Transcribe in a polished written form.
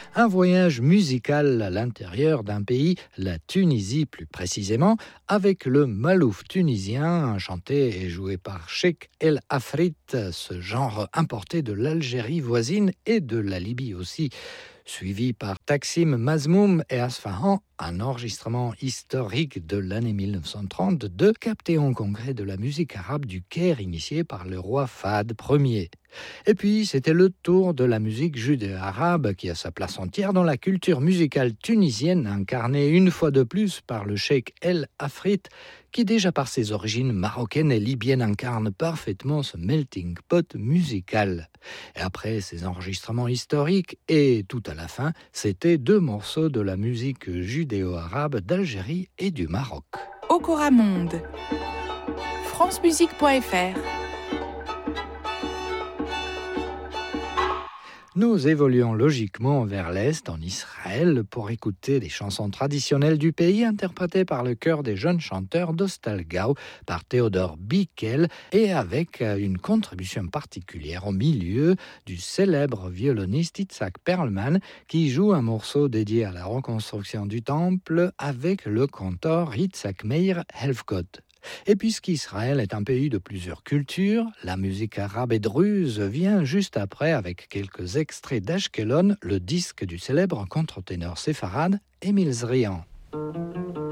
Un voyage musical à l'intérieur d'un pays, la Tunisie plus précisément, avec le malouf tunisien, chanté et joué par Cheikh El Afrit, ce genre importé de l'Algérie voisine et de la Libye aussi, suivi par Taksim Mazmoum et Asfahan, un enregistrement historique de l'année 1932, capté en congrès de la musique arabe du Caire initié par le roi Fahd Ier. Et puis, c'était le tour de la musique judéo-arabe qui a sa place entière dans la culture musicale tunisienne, incarnée une fois de plus par le cheikh El Afrit, qui déjà par ses origines marocaines et libyennes incarne parfaitement ce melting pot musical. Et après ces enregistrements historiques, et tout à la fin, c'était 2 morceaux de la musique judéo-arabe d'Algérie et du Maroc. Okora Monde, francemusique.fr. Nous évoluons logiquement vers l'Est, en Israël, pour écouter des chansons traditionnelles du pays interprétées par le chœur des jeunes chanteurs d'Ostalgao par Théodore Bickel et avec une contribution particulière au milieu du célèbre violoniste Itzhak Perlman qui joue un morceau dédié à la reconstruction du temple avec le cantor Itzhak Meir Helfgott. Et puisqu'Israël est un pays de plusieurs cultures, la musique arabe et druze vient juste après avec quelques extraits d'Ashkelon, le disque du célèbre contre-ténor séfarade Émile Zrian.